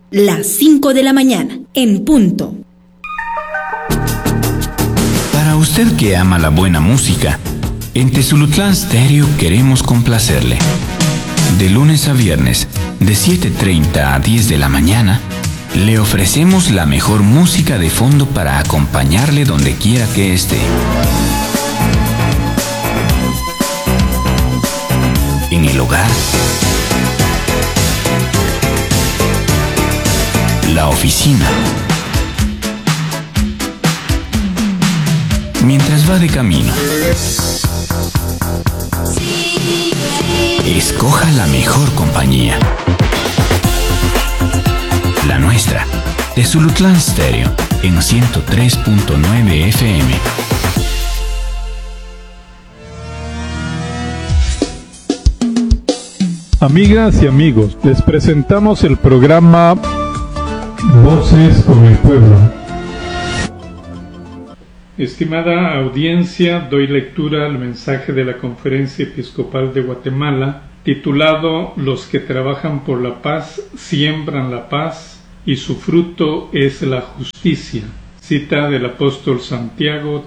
las 5 de la mañana, en punto. Para usted que ama la buena música, en Tezulutlán Stereo queremos complacerle. De lunes a viernes, de 7:30 a 10 de la mañana, le ofrecemos la mejor música de fondo para acompañarle donde quiera que esté. En el hogar, la oficina, mientras va de camino. Escoja la mejor compañía. La nuestra, Tezulutlán Stereo, en 103.9 FM. Amigas y amigos, les presentamos el programa Voces con el Pueblo. Estimada audiencia, doy lectura al mensaje de la Conferencia Episcopal de Guatemala, titulado Los que trabajan por la paz siembran la paz y su fruto es la justicia. Cita del apóstol Santiago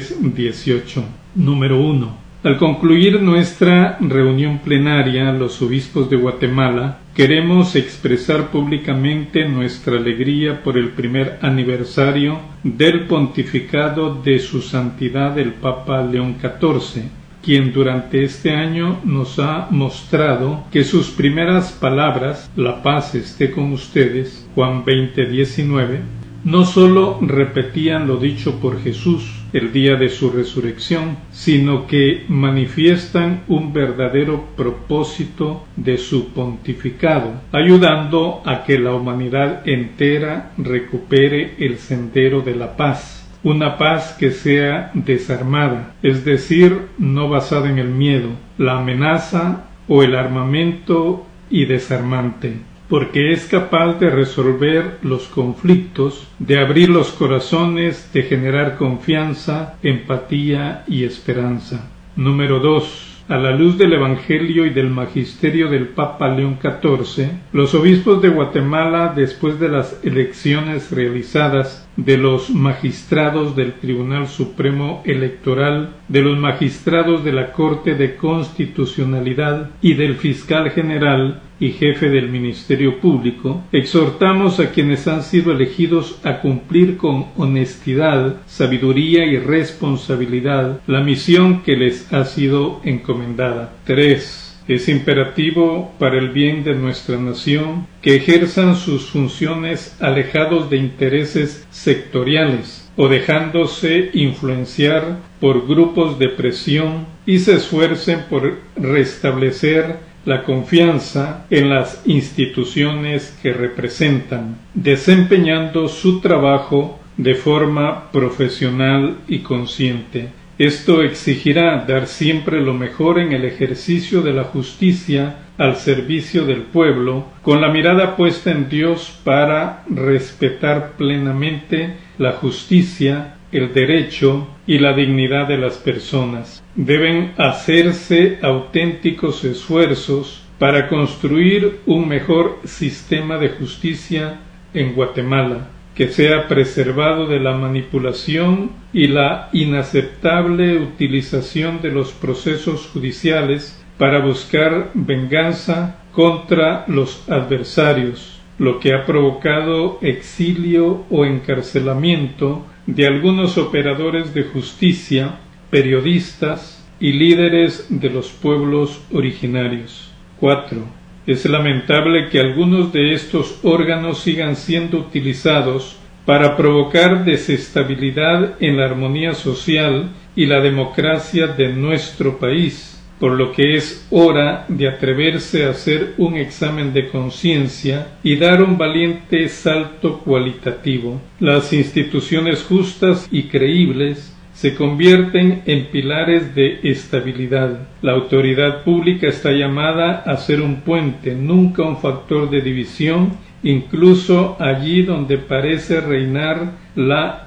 3:18. Número 1. Al concluir nuestra reunión plenaria, los obispos de Guatemala queremos expresar públicamente nuestra alegría por el primer aniversario del pontificado de su santidad el Papa León XIV, quien durante este año nos ha mostrado que sus primeras palabras, la paz esté con ustedes, Juan 20:19, no sólo repetían lo dicho por Jesús el día de su resurrección, sino que manifiestan un verdadero propósito de su pontificado, ayudando a que la humanidad entera recupere el sendero de la paz. Una paz que sea desarmada, es decir, no basada en el miedo, la amenaza o el armamento y desarmante, porque es capaz de resolver los conflictos, de abrir los corazones, de generar confianza, empatía y esperanza. Número 2. A la luz del Evangelio y del Magisterio del Papa León XIV, los obispos de Guatemala, después de las elecciones realizadas de los magistrados del Tribunal Supremo Electoral, de los magistrados de la Corte de Constitucionalidad y del Fiscal General y jefe del Ministerio Público, exhortamos a quienes han sido elegidos a cumplir con honestidad, sabiduría y responsabilidad la misión que les ha sido encomendada. 3. Es imperativo para el bien de nuestra nación que ejerzan sus funciones alejados de intereses sectoriales o dejándose influenciar por grupos de presión y se esfuercen por restablecer la confianza en las instituciones que representan, desempeñando su trabajo de forma profesional y consciente. Esto exigirá dar siempre lo mejor en el ejercicio de la justicia al servicio del pueblo, con la mirada puesta en Dios para respetar plenamente la justicia, el derecho y la dignidad de las personas. Deben hacerse auténticos esfuerzos para construir un mejor sistema de justicia en Guatemala, que sea preservado de la manipulación y la inaceptable utilización de los procesos judiciales para buscar venganza contra los adversarios, lo que ha provocado exilio o encarcelamiento de algunos operadores de justicia, periodistas y líderes de los pueblos originarios. 4. Es lamentable que algunos de estos órganos sigan siendo utilizados para provocar desestabilidad en la armonía social y la democracia de nuestro país, por lo que es hora de atreverse a hacer un examen de conciencia y dar un valiente salto cualitativo. Las instituciones justas y creíbles se convierten en pilares de estabilidad. La autoridad pública está llamada a ser un puente, nunca un factor de división, incluso allí donde parece reinar la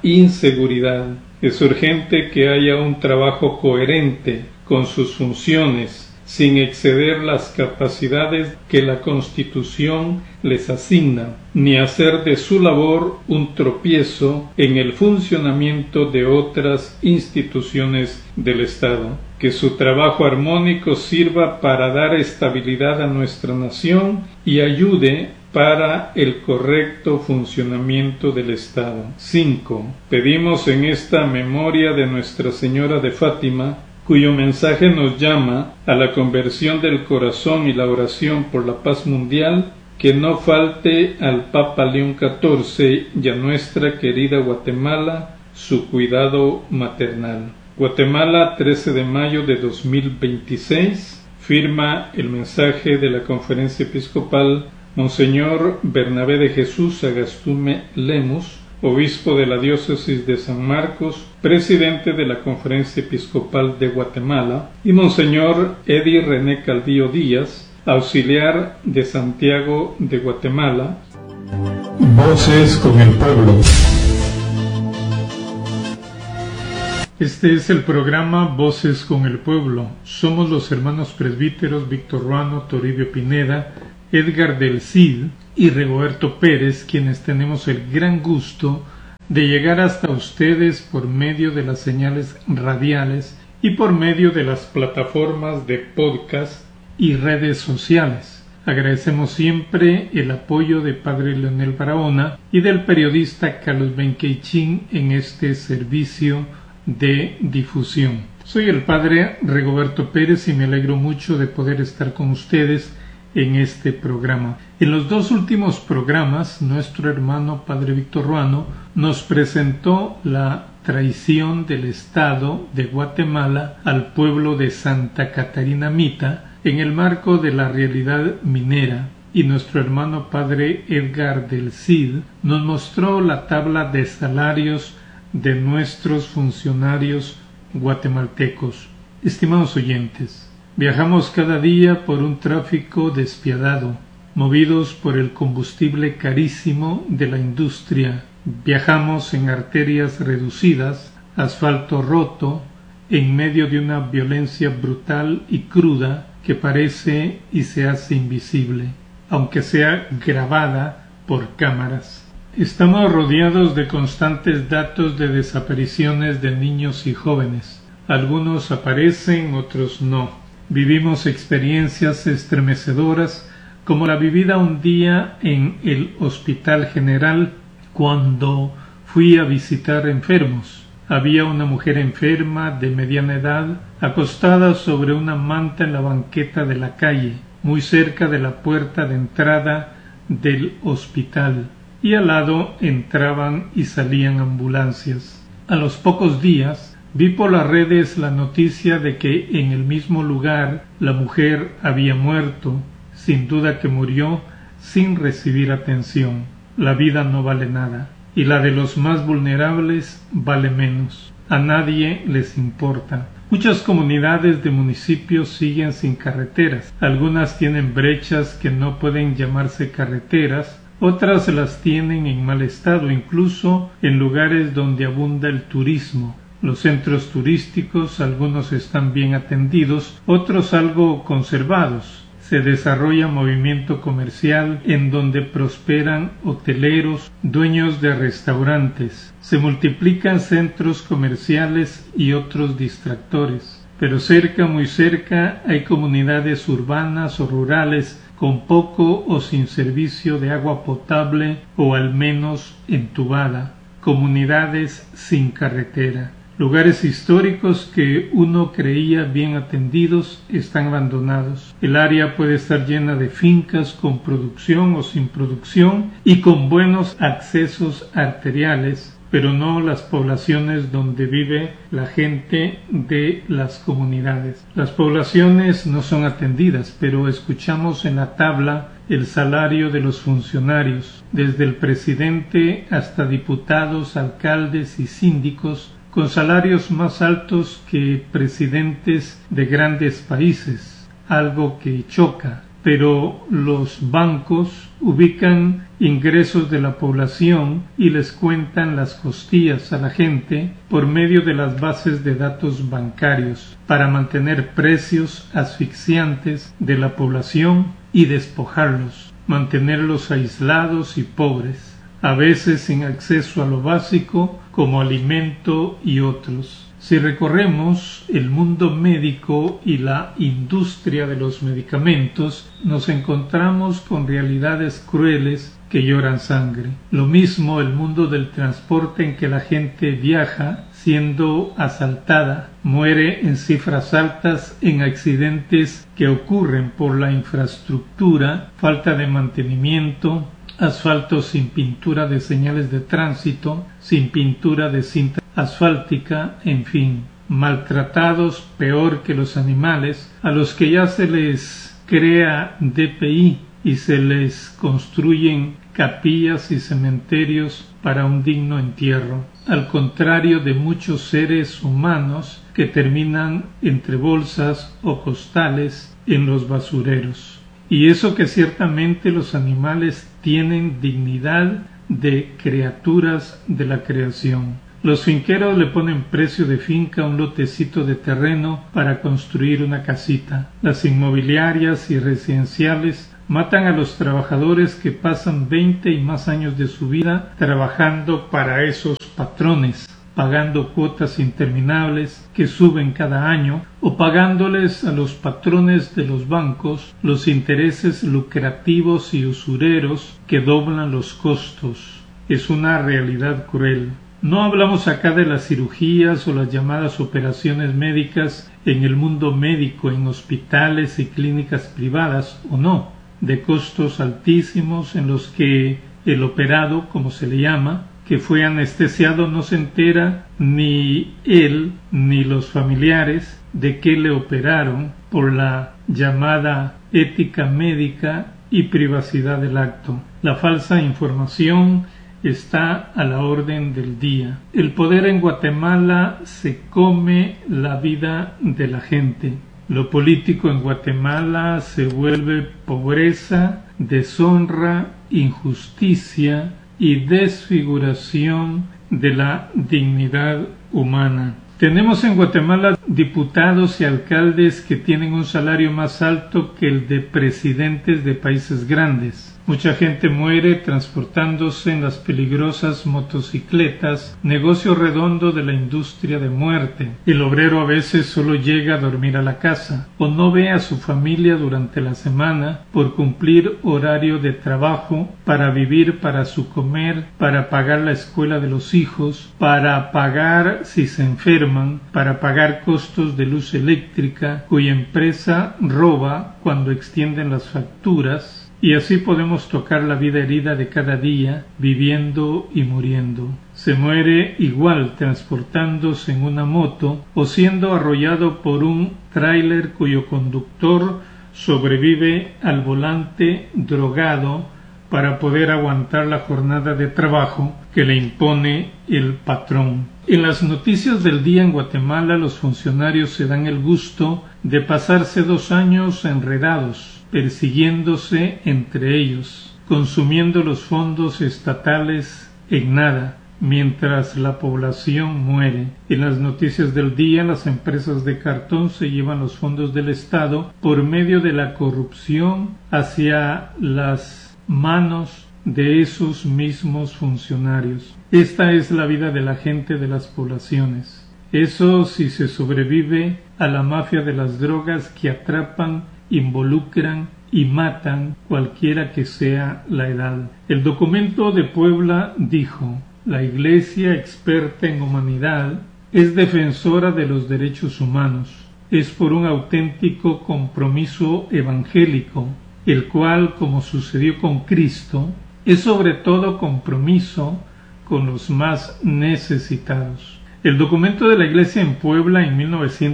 inseguridad. Es urgente que haya un trabajo coherente con sus funciones, sin exceder las capacidades que la Constitución les asigna, ni hacer de su labor un tropiezo en el funcionamiento de otras instituciones del Estado. Que su trabajo armónico sirva para dar estabilidad a nuestra nación y ayude para el correcto funcionamiento del Estado. 5. Pedimos en esta memoria de Nuestra Señora de Fátima, cuyo mensaje nos llama a la conversión del corazón y la oración por la paz mundial, que no falte al Papa León XIV y a nuestra querida Guatemala su cuidado maternal. Guatemala, 13 de mayo de 2026. Firma el mensaje de la Conferencia Episcopal Monseñor Bernabé de Jesús Agastume Lemus, obispo de la diócesis de San Marcos, presidente de la Conferencia Episcopal de Guatemala, y Monseñor Edi René Calvillo Díaz, auxiliar de Santiago de Guatemala. Voces con el pueblo. Este es el programa Voces con el Pueblo. Somos los hermanos presbíteros Víctor Ruano, Toribio Pineda, Edgar del Cid y Rigoberto Pérez, quienes tenemos el gran gusto de llegar hasta ustedes por medio de las señales radiales y por medio de las plataformas de podcast y redes sociales. Agradecemos siempre el apoyo de Padre Leonel Barahona y del periodista Carlos Benqueichín en este servicio de difusión. Soy el Padre Rigoberto Pérez y me alegro mucho de poder estar con ustedes en este programa. En los dos últimos programas, nuestro hermano Padre Víctor Ruano nos presentó la traición del Estado de Guatemala al pueblo de Santa Catarina Mita en el marco de la realidad minera, y nuestro hermano Padre Edgar del Cid nos mostró la tabla de salarios de nuestros funcionarios guatemaltecos. Estimados oyentes, viajamos cada día por un tráfico despiadado, movidos por el combustible carísimo de la industria. Viajamos en arterias reducidas, asfalto roto, en medio de una violencia brutal y cruda que parece y se hace invisible, aunque sea grabada por cámaras. Estamos rodeados de constantes datos de desapariciones de niños y jóvenes. Algunos aparecen, otros no. Vivimos experiencias estremecedoras como la vivida un día en el Hospital General cuando fui a visitar enfermos. Había una mujer enferma de mediana edad acostada sobre una manta en la banqueta de la calle, muy cerca de la puerta de entrada del hospital, y al lado entraban y salían ambulancias. A los pocos días vi por las redes la noticia de que en el mismo lugar la mujer había muerto, sin duda que murió sin recibir atención. La vida no vale nada, y la de los más vulnerables vale menos. A nadie les importa. Muchas comunidades de municipios siguen sin carreteras. Algunas tienen brechas que no pueden llamarse carreteras, otras las tienen en mal estado, incluso en lugares donde abunda el turismo. Los centros turísticos, algunos están bien atendidos, otros algo conservados. Se desarrolla movimiento comercial en donde prosperan hoteleros, dueños de restaurantes. Se multiplican centros comerciales y otros distractores. Pero cerca, muy cerca, hay comunidades urbanas o rurales con poco o sin servicio de agua potable o al menos entubada, comunidades sin carretera. Lugares históricos que uno creía bien atendidos están abandonados. El área puede estar llena de fincas con producción o sin producción y con buenos accesos arteriales, pero no las poblaciones donde vive la gente de las comunidades. Las poblaciones no son atendidas, pero escuchamos en la tabla el salario de los funcionarios, desde el presidente hasta diputados, alcaldes y síndicos, con salarios más altos que presidentes de grandes países, algo que choca. pero los bancos ubican ingresos de la población y les cuentan las costillas a la gente por medio de las bases de datos bancarios para mantener precios asfixiantes de la población y despojarlos, mantenerlos aislados y pobres, a veces sin acceso a lo básico como alimento y otros. Si recorremos el mundo médico y la industria de los medicamentos, nos encontramos con realidades crueles que lloran sangre. Lo mismo el mundo del transporte en que la gente viaja siendo asaltada, muere en cifras altas en accidentes que ocurren por la infraestructura, falta de mantenimiento, asfalto sin pintura de señales de tránsito, sin pintura de cinta asfáltica, en fin, maltratados peor que los animales, a los que ya se les crea DPI y se les construyen capillas y cementerios para un digno entierro, al contrario de muchos seres humanos que terminan entre bolsas o costales en los basureros. Y eso que ciertamente los animales tienen dignidad de criaturas de la creación. Los finqueros le ponen precio de finca a un lotecito de terreno para construir una casita. Las inmobiliarias y residenciales matan a los trabajadores que pasan 20 y más años de su vida trabajando para esos patrones, pagando cuotas interminables que suben cada año o pagándoles a los patrones de los bancos los intereses lucrativos y usureros que doblan los costos. Es una realidad cruel. No hablamos acá de las cirugías o las llamadas operaciones médicas en el mundo médico, en hospitales y clínicas privadas, o no, de costos altísimos en los que el operado, como se le llama, que fue anestesiado, no se entera ni él ni los familiares de que le operaron por la llamada ética médica y privacidad del acto. La falsa información está a la orden del día. El poder en Guatemala se come la vida de la gente. Lo político en Guatemala se vuelve pobreza, deshonra, injusticia y desfiguración de la dignidad humana. Tenemos en Guatemala diputados y alcaldes que tienen un salario más alto que el de presidentes de países grandes. Mucha gente muere transportándose en las peligrosas motocicletas, negocio redondo de la industria de muerte. El obrero a veces solo llega a dormir a la casa o no ve a su familia durante la semana por cumplir horario de trabajo, para vivir para su comer, para pagar la escuela de los hijos, para pagar si se enferman, para pagar costos de luz eléctrica, cuya empresa roba cuando extienden las facturas. Y así podemos tocar la vida herida de cada día, viviendo y muriendo. Se muere igual transportándose en una moto o siendo arrollado por un tráiler cuyo conductor sobrevive al volante drogado para poder aguantar la jornada de trabajo que le impone el patrón. En las noticias del día en Guatemala, los funcionarios se dan el gusto de pasarse 2 años enredados, persiguiéndose entre ellos, consumiendo los fondos estatales en nada, mientras la población muere. En las noticias del día, las empresas de cartón se llevan los fondos del Estado por medio de la corrupción hacia las manos de esos mismos funcionarios. Esta es la vida de la gente de las poblaciones. Eso si se sobrevive a la mafia de las drogas que atrapan, involucran y matan cualquiera que sea la edad. El documento de Puebla dijo: la Iglesia, experta en humanidad, es defensora de los derechos humanos. Es por un auténtico compromiso evangélico, el cual, como sucedió con Cristo, es sobre todo compromiso con los más necesitados. El documento de la Iglesia en Puebla en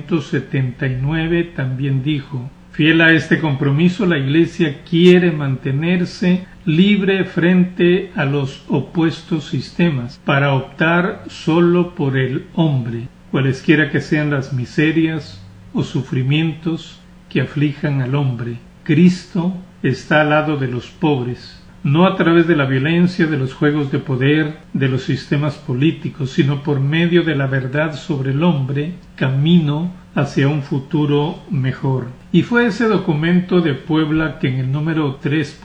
1979 también dijo: fiel a este compromiso, la Iglesia quiere mantenerse libre frente a los opuestos sistemas, para optar solo por el hombre, cualesquiera que sean las miserias o sufrimientos que aflijan al hombre. Cristo está al lado de los pobres, no a través de la violencia, de los juegos de poder, de los sistemas políticos, sino por medio de la verdad sobre el hombre, camino hacia un futuro mejor. Y fue ese documento de Puebla que en el número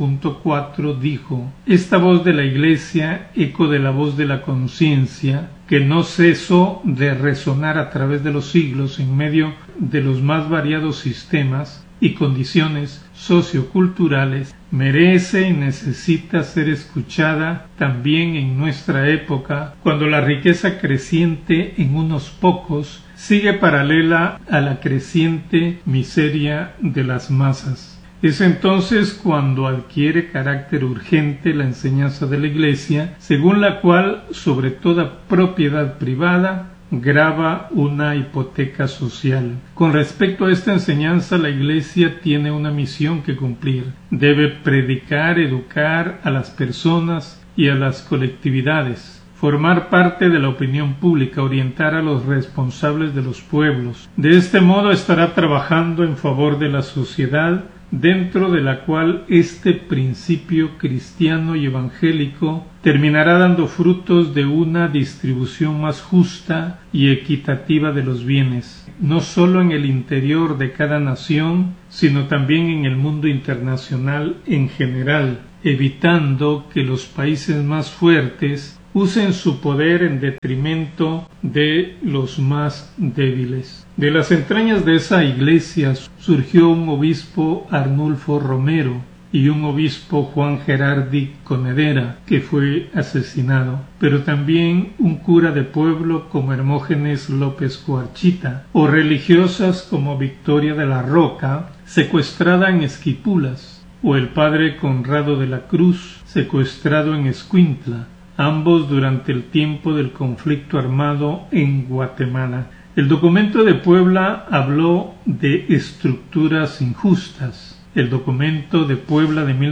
3.4 dijo: esta voz de la Iglesia, eco de la voz de la conciencia, que no cesó de resonar a través de los siglos en medio de los más variados sistemas y condiciones socioculturales, merece y necesita ser escuchada también en nuestra época, cuando la riqueza creciente en unos pocos sigue paralela a la creciente miseria de las masas. Es entonces cuando adquiere carácter urgente la enseñanza de la Iglesia, según la cual sobre toda propiedad privada grava una hipoteca social. Con respecto a esta enseñanza, la Iglesia tiene una misión que cumplir. Debe predicar, educar a las personas y a las colectividades, formar parte de la opinión pública, orientar a los responsables de los pueblos. De este modo estará trabajando en favor de la sociedad, dentro de la cual este principio cristiano y evangélico terminará dando frutos de una distribución más justa y equitativa de los bienes, no solo en el interior de cada nación, sino también en el mundo internacional en general, evitando que los países más fuertes usen su poder en detrimento de los más débiles. De las entrañas de esa iglesia surgió un obispo Arnulfo Romero y un obispo Juan Gerardi Conedera, que fue asesinado, pero también un cura de pueblo como Hermógenes López Coarchita, o religiosas como Victoria de la Roca, secuestrada en Esquipulas, o el padre Conrado de la Cruz, secuestrado en Escuintla, ambos durante el tiempo del conflicto armado en Guatemala. El documento de Puebla habló de estructuras injustas. El documento de Puebla de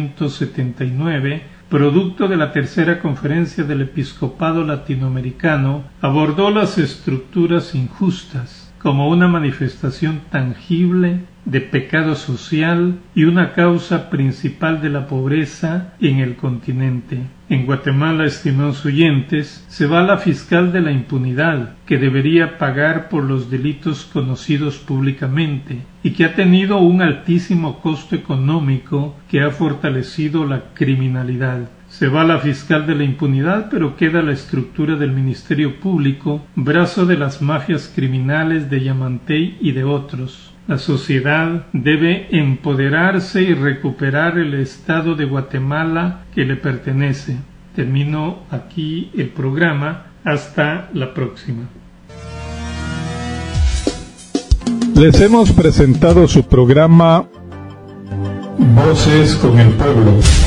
1979, producto de la tercera conferencia del episcopado latinoamericano, abordó las estructuras injustas como una manifestación tangible de pecado social y una causa principal de la pobreza en el continente. En Guatemala, estimados oyentes, se va la fiscal de la impunidad, que debería pagar por los delitos conocidos públicamente y que ha tenido un altísimo costo económico que ha fortalecido la criminalidad. Se va la fiscal de la impunidad, pero queda la estructura del Ministerio Público, brazo de las mafias criminales de Yamantey y de otros. La sociedad debe empoderarse y recuperar el Estado de Guatemala que le pertenece. Termino aquí el programa. Hasta la próxima. Les hemos presentado su programa Voces con el Pueblo.